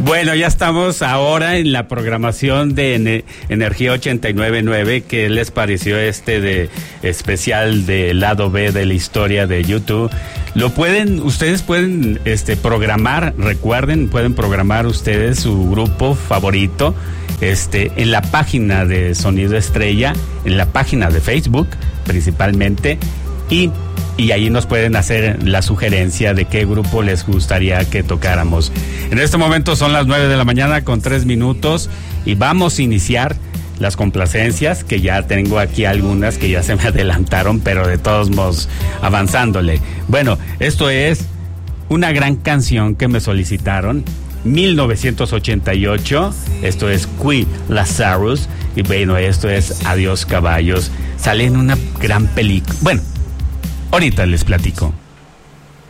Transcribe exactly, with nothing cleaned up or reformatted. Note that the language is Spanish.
Bueno, ya estamos ahora en la programación de Ener- Energía ochenta y nueve punto nueve. ¿Qué les pareció este de especial de lado B de la historia de YouTube? Lo pueden, ustedes pueden este programar, recuerden, pueden programar ustedes su grupo favorito este en la página de Sonido Estrella, en la página de Facebook principalmente, y y ahí nos pueden hacer la sugerencia de qué grupo les gustaría que tocáramos. En este momento son las nueve de la mañana con tres minutos y vamos a iniciar las complacencias, que ya tengo aquí algunas que ya se me adelantaron, pero de todos modos avanzándole. Bueno, esto es una gran canción que me solicitaron, mil novecientos ochenta y ocho, esto es Queen Lazarus, y bueno, esto es Adiós Caballos. Sale en una gran película. Bueno, ahorita les platico.